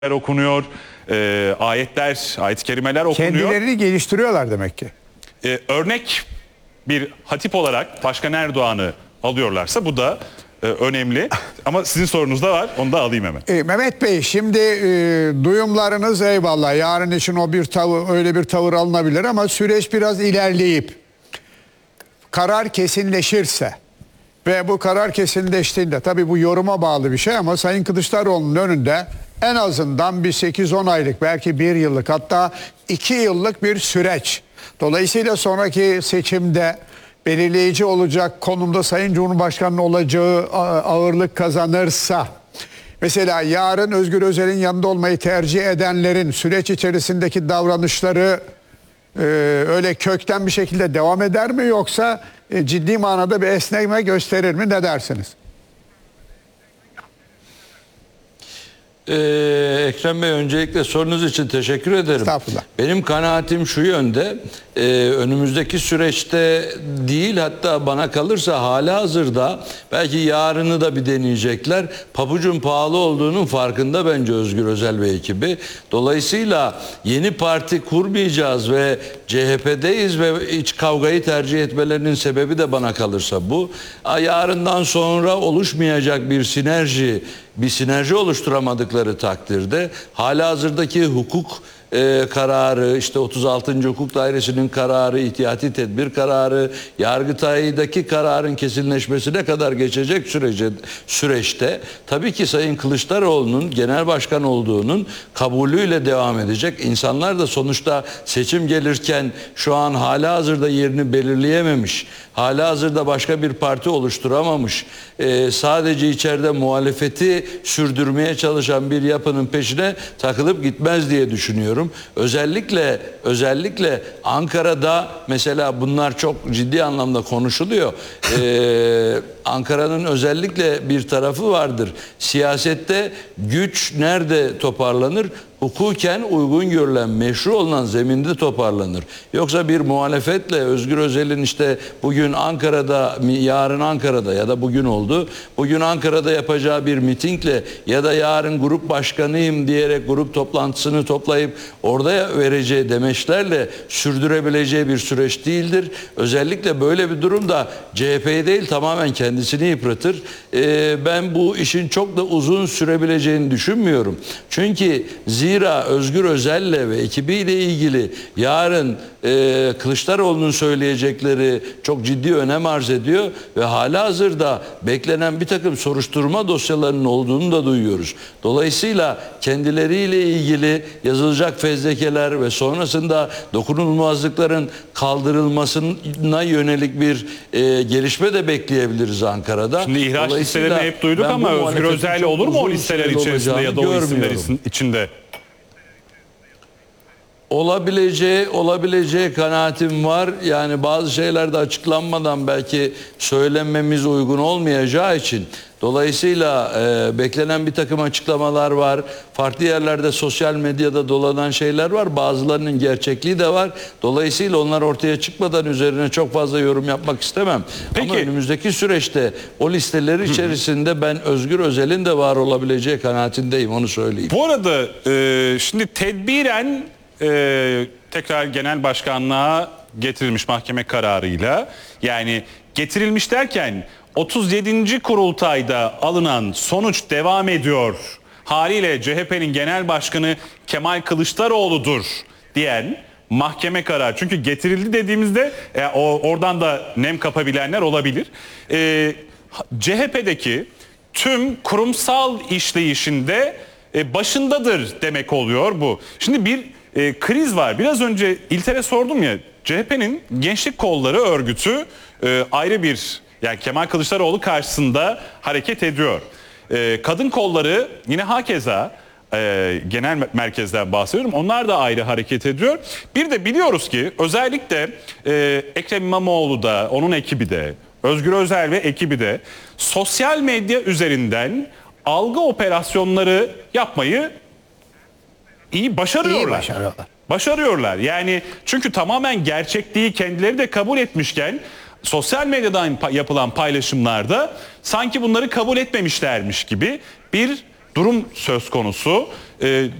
okunuyor, ayet-i kerimeler okunuyor. Kendilerini geliştiriyorlar demek ki. Örnek bir hatip olarak Başkan Erdoğan'ı alıyorlarsa bu da önemli. Ama sizin sorunuz da var, onu da alayım hemen. Mehmet Bey, şimdi duyumlarınız eyvallah. Yarın için o bir tavır, öyle bir tavır alınabilir ama süreç biraz ilerleyip karar kesinleşirse ve bu karar kesinleştiğinde, tabii bu yoruma bağlı bir şey ama Sayın Kılıçdaroğlu'nun önünde en azından bir 8-10 aylık, belki 1 yıllık, hatta 2 yıllık bir süreç. Dolayısıyla sonraki seçimde belirleyici olacak konumda Sayın Cumhurbaşkanı'nın olacağı ağırlık kazanırsa, mesela yarın Özgür Özel'in yanında olmayı tercih edenlerin süreç içerisindeki davranışları öyle kökten bir şekilde devam eder mi, yoksa ciddi manada bir esneme gösterir mi, ne dersiniz? Ekrem Bey, öncelikle sorunuz için teşekkür ederim. Estağfurullah. Benim kanaatim şu yönde, önümüzdeki süreçte değil, hatta bana kalırsa halihazırda belki yarını da bir deneyecekler. Pabucun pahalı olduğunun farkında bence Özgür Özel ve ekibi. Dolayısıyla yeni parti kurmayacağız ve CHP'deyiz ve iç kavgayı tercih etmelerinin sebebi de bana kalırsa bu. Yarından sonra oluşmayacak bir sinerji oluşturamadıkları takdirde halihazırdaki hukuk kararı, işte 36. Hukuk Dairesi'nin kararı, ihtiyati tedbir kararı, Yargıtay'daki kararın kesinleşmesine kadar geçecek süreçte tabii ki Sayın Kılıçdaroğlu'nun genel başkan olduğunun kabulüyle devam edecek. İnsanlar da sonuçta seçim gelirken şu an halihazırda yerini belirleyememiş, halihazırda başka bir parti oluşturamamış, sadece içeride muhalefeti sürdürmeye çalışan bir yapının peşine takılıp gitmez diye düşünüyorum. Özellikle Ankara'da mesela bunlar çok ciddi anlamda konuşuluyor. Ankara'nın özellikle bir tarafı vardır. Siyasette güç nerede toparlanır? Hukuken uygun görülen, meşru olunan zeminde toparlanır. Yoksa bir muhalefetle Özgür Özel'in işte bugün Ankara'da, yarın Ankara'da ya da bugün oldu, bugün Ankara'da yapacağı bir mitingle ya da yarın grup başkanıyım diyerek grup toplantısını toplayıp orada vereceği demeçlerle sürdürebileceği bir süreç değildir. Özellikle böyle bir durumda CHP'yi değil, tamamen kendisini yıpratır. Ben bu işin çok da uzun sürebileceğini düşünmüyorum. Çünkü zira Özgür Özel'le ve ekibiyle ilgili yarın Kılıçdaroğlu'nun söyleyecekleri çok ciddi önem arz ediyor ve halihazırda beklenen bir takım soruşturma dosyalarının olduğunu da duyuyoruz. Dolayısıyla kendileriyle ilgili yazılacak fezlekeler ve sonrasında dokunulmazlıkların kaldırılmasına yönelik bir gelişme de bekleyebiliriz Ankara'da. Şimdi ihraç listelerini hep duyduk ama Özgür Özel olur mu o listeler içerisinde ya da o isimler içinde? Olabileceği kanaatim var. Yani bazı şeyler de açıklanmadan belki söylenmemiz uygun olmayacağı için. Dolayısıyla beklenen bir takım açıklamalar var. Farklı yerlerde sosyal medyada dolanan şeyler var. Bazılarının gerçekliği de var. Dolayısıyla onlar ortaya çıkmadan üzerine çok fazla yorum yapmak istemem. Peki. Ama önümüzdeki süreçte o listeler içerisinde ben Özgür Özel'in de var olabileceği kanaatindeyim, onu söyleyeyim. Bu arada şimdi tedbiren tekrar genel başkanlığa getirilmiş mahkeme kararıyla, yani getirilmiş derken 37. kurultayda alınan sonuç devam ediyor. Haliyle CHP'nin genel başkanı Kemal Kılıçdaroğlu'dur diyen mahkeme kararı. Çünkü getirildi dediğimizde oradan da nem kapabilenler olabilir. CHP'deki tüm kurumsal işleyişinde başındadır demek oluyor bu. Şimdi bir kriz var. Biraz önce İlter'e sordum ya, CHP'nin Gençlik Kolları örgütü ayrı bir, yani Kemal Kılıçdaroğlu karşısında hareket ediyor. Kadın kolları yine hakeza, genel merkezden bahsediyorum. Onlar da ayrı hareket ediyor. Bir de biliyoruz ki özellikle Ekrem İmamoğlu da, onun ekibi de, Özgür Özel ve ekibi de sosyal medya üzerinden algı operasyonları yapmayı iyi başarıyorlar. Başarıyorlar. Yani çünkü tamamen gerçekliği kendileri de kabul etmişken sosyal medyadan yapılan paylaşımlarda sanki bunları kabul etmemişlermiş gibi bir durum söz konusu.